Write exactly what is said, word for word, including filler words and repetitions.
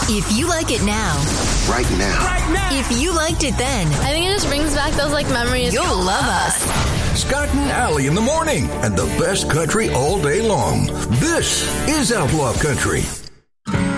If you like it now, right now, right now, if you liked it then, I think it just brings back those like memories. You'll love us. Scott and Allie in the morning, and the best country all day long. This is Outlaw Country.